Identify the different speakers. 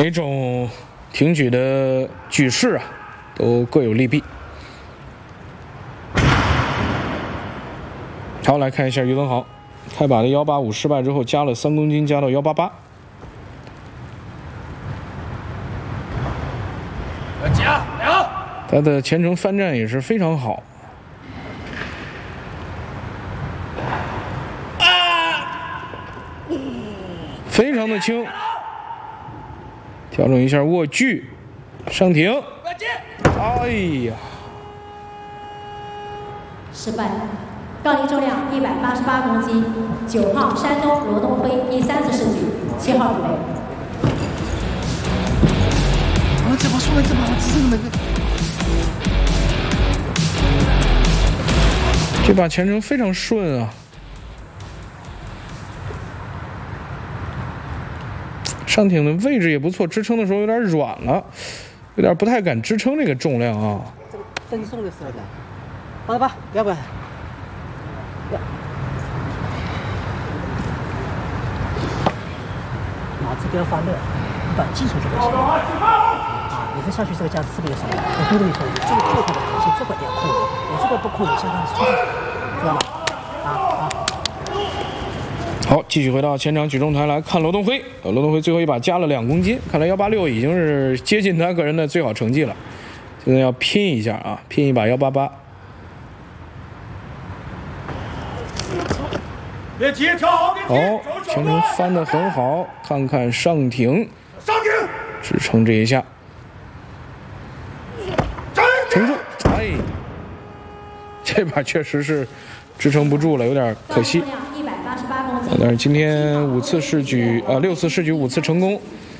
Speaker 1: 每种挺举的举式啊，都各有利弊。好，来看一下于文豪，开把的185失败之后，加了3公斤，加到188。
Speaker 2: 加2。
Speaker 1: 他的前程翻战也是非常好。非常的轻。调整一下握距，上挺。哎呀！
Speaker 3: 失败。杠铃重量188公斤，9号山东罗东辉第3次试举，7号准备。
Speaker 2: 怎么说呢？这把只是那个。
Speaker 1: 这把前程非常顺啊。上挺的位置也不错，支撑的时候有点软了，有点不太敢支撑这个重量啊。
Speaker 4: 这个分送的时候的，88，要不要？脑子不要发热，你把技术就行了。啊，你这上去这个架子特别少，我跟你说，你这个最后的核心这个点控制，你这个不控制，相当于出来，知道吗？
Speaker 1: 好，继续回到前场举重台来看罗东辉。罗东辉最后一把加了2公斤，看来186已经是接近他个人的最好成绩了。现在要拼一下啊，拼一把188。好，前程翻得很好，看看上挺，支撑这一下，撑住。哎，这把确实是支撑不住了，有点可惜。但是今天6次试举5次成功，